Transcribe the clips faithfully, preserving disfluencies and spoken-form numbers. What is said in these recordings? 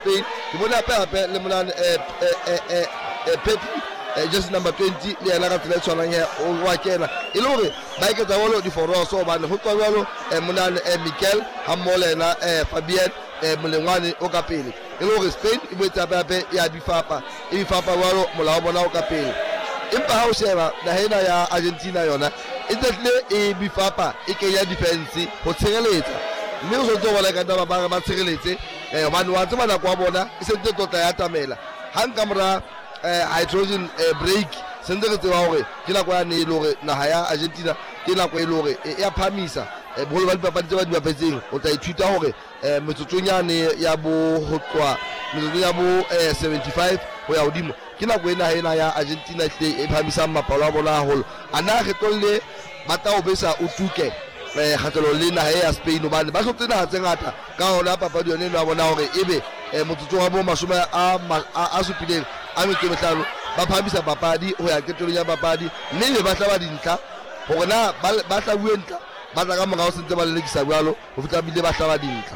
Spain ke bona pe hape le monane eh eh eh Pepi just number twenty le yana ka tsela tshwanang ya o wa kena e le hore ba iketsa bolo di foro so bane ho tswa jalo monane Mikel ha molena Fabien molengwane o ka pele e le hore Spain e boetsa hape ya difapa e difapa jalo molao bona o ka pele empa ha o sheba nahena ya Argentina yona e tletle e bifapa e kenya defense ho tshireletsa mme o sotse bona ka taba ba ba tshireletse eh hobane wa tseba na kwa bona e sentse tota ya tamela hang kamora hydrogen break sentse re tseba hore ke la kwa ne ile hore naha ya Argentina ke la kwa ile hore e a phamisa bolo ba dipapadi tse ba di bapetseng o tla ithuta hore metsotsonyane ya bo ho tswa metsotso ya bo seventy-five ho ya hodimo ke la kwa naha ena ya Argentina hle e phamisa mapalo a bona haholo ana re tolle ba ta o besa o tuke eh khatlelo le naha ya Spain hobane ba hlotse naha tse ngata ka hona papadi yone no bona hore ebe motsotso wa bo mashome a a supileng a metso mehlano ba phamisa papadi ho ya ketelo ya papadi mme le ba tla ba dintlha hore na ba tla buentla ba tla ka morao sentse ba lelekisa jwalo ho fitla bile ba tla ba dintlha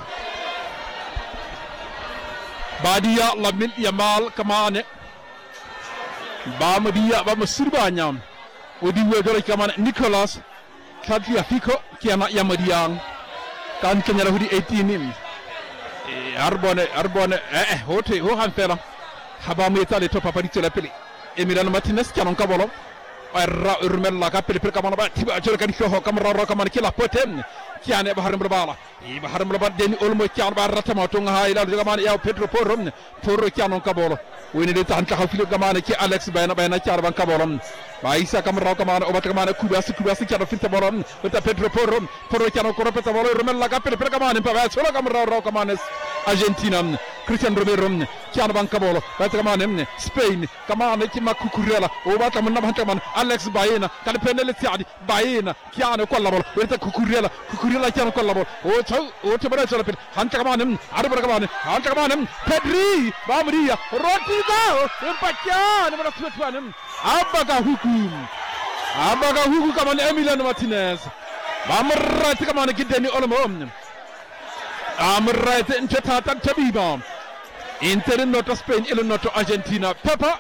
Badia Lamine Yamal kamane ba Madia ba Masirbanyam odi wedore kamane Nicolas Tagliafico kiana Yamadiang kan kenyala hudi eighteen nim arbone arbone eh hote ho han fera haba metale to papa di tele peli Emiliano Martinez kianon kabolo erra urmella ka peli peli kamana ba tiba jore kan ho kamra ro kamana kila potem kiane ba harum bala e ba harum bala deni olmo kian ba ratama to nga ila de kamana ya Pedro Porro Porro kianon kabolo woni de tan taxaw fi kamana ki Alex bayna bayna ciar ban kabolo ba isa kamra kamana o bat kamana kubas kubas kiano finta borom ta Pedro Porro Porro kianon ko repeta bolo urmella ka peli peli kamana ba solo kamra ro kamana Argentina Cristiano Romero kiano ban kabolo ba kamana Spain kamana ki makukurela o ba kamana ban Alex Baena kale penele tiadi Baena kiano ko labol weta kukurela kukurela kiano ko labol o chaw o tebara chola pil hanta kamana arbara kamana hanta kamana Pedri ba Maria Rodrigo empatiano mara tuanam abaga hukum abaga hukum kamana Emiliano Martinez ba marra kamana gideni olmo amra inteta tan tabiba Inter noto Spain il noto Argentina papa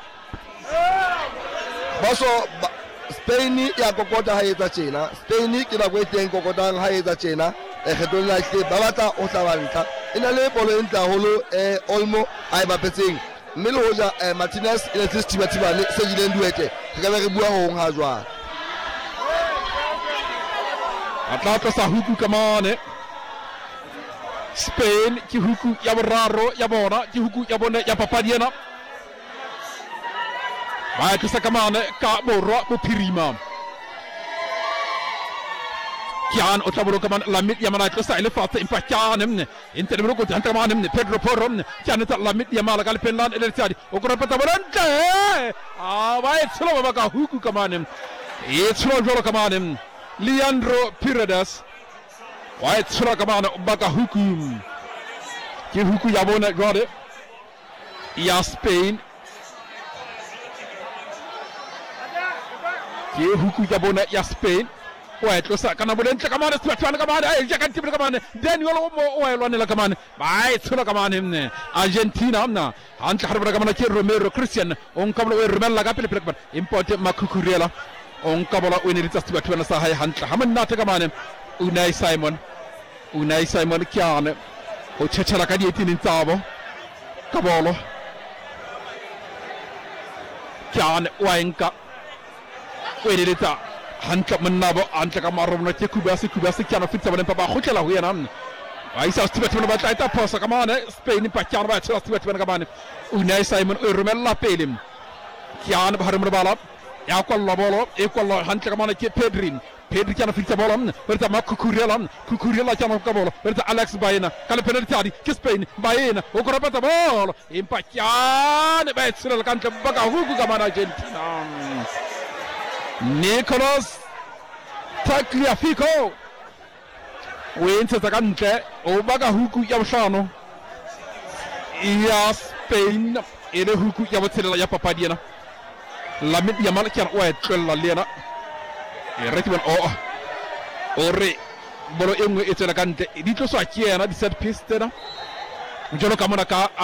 baso Spain ya kokota haetsa tjena Spain ke la kweteng kokotang haetsa tjena e khetola hle ba batla o tlabanta ina le bolo entla holo e Olmo ai ba petseng mme le hoja Martinez ile tstiba tiba le se jileng duete ke ka be re bua hong ha jwa atlata sa huku kamane Spain ki huku ya boraro ya bona ki huku ya bona ya papadiena ba ke sa kamane ka borwa bo phirima kian o tabolo kamane Lamine Yamal ka sa ile fata impa kian Inter bro ko tanta kamane Pedro Porro kian ta Lamine Yamal ka penlan ele tiadi o ko repeta bolante ah ba tslo ba ka huku kamane e tslo jolo kamane Leandro Paredes wa tslo kamane baka huku ki huku ya bona gode ya Spain ki huku ya bona ya Spain wa tlosa kana bolente kamane tswana kamane ay jakan tibra kamane Daniel mo o lo ne la kamane bay tsula kamane ne Argentina amna anta harbra kamane ki Romero Christian on kamlo we Romero la kapele prekban importe makukurela on kabala we ne tsastiba twana sa hay hanta hamanna ta kamane Unai Simon Unai Simon kiane o chechara kadi etinin tabo kabolo kiane wainka we ne ta hanta menabo anta kamaro na ke kubasi kubasi kiano fitta balen papa khotela ho yana aisa stiba tuna ba taita posa kamane Spain pa kiano ba stiba tuna kamane Unai Simon o Romella pelim kiano ba harum bala ya ko labolo e ko hanta kamane ke Pedrin Pedri kiano fitta bolam berta makukurela kukurela kiano kabolo berta Alex Baena kale penalty adi ke Spain Baena o ko repeta bolo impa kiano ba tsira kanta baga hugu kamana Argentina Nicolas Tagliafico Winter Tagante Obaga huku ya mshano ya Spain ile huku ya wotela ya papadiena Lamine Yamal kian wa twella lena e retiban o ore bolo emwe etela kante dito so akiena di set piste na jolo kamona ka